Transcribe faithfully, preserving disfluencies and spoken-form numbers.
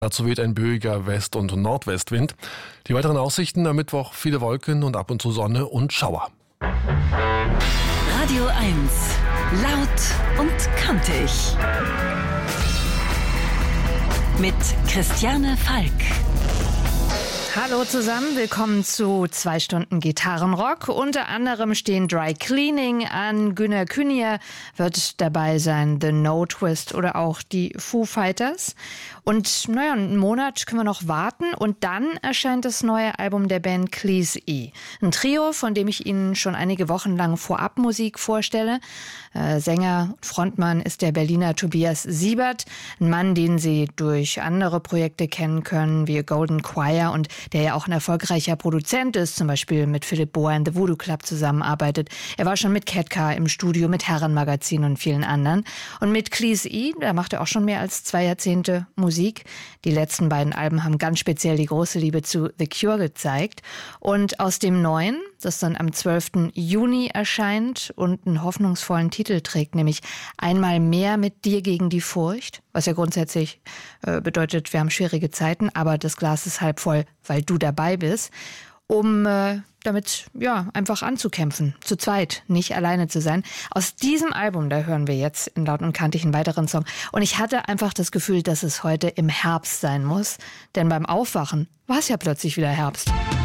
Dazu weht ein böiger West- und Nordwestwind. Die weiteren Aussichten am Mittwoch: viele Wolken und ab und zu Sonne und Schauer. Radio eins. Laut und kantig. Mit Christiane Falk. Hallo zusammen, willkommen zu zwei Stunden Gitarrenrock. Unter anderem stehen Dry Cleaning an, Günner Künier wird dabei sein, The No Twist oder auch die Foo Fighters. Und naja, einen Monat können wir noch warten und dann erscheint das neue Album der Band Cleese E. Ein Trio, von dem ich Ihnen schon einige Wochen lang Vorabmusik vorstelle. Äh, Sänger und Frontmann ist der Berliner Tobias Siebert, ein Mann, den Sie durch andere Projekte kennen können, wie Golden Choir, und der ja auch ein erfolgreicher Produzent ist, zum Beispiel mit Philipp Bohr in The Voodoo Club zusammenarbeitet. Er war schon mit Ketka im Studio, mit Herrenmagazin und vielen anderen. Und mit Cleese E, da macht er auch schon mehr als zwei Jahrzehnte Musik. Die letzten beiden Alben haben ganz speziell die große Liebe zu The Cure gezeigt. Und aus dem neuen, das dann am zwölften Juni erscheint und einen hoffnungsvollen Titel trägt, nämlich Einmal mehr mit dir gegen die Furcht, was ja grundsätzlich äh, bedeutet, wir haben schwierige Zeiten, aber das Glas ist halb voll, weil du dabei bist, um äh, damit ja einfach anzukämpfen, zu zweit, nicht alleine zu sein. Aus diesem Album, da hören wir jetzt in Laut und Kantig einen weiteren Song. Und ich hatte einfach das Gefühl, dass es heute im Herbst sein muss, denn beim Aufwachen war es ja plötzlich wieder Herbst.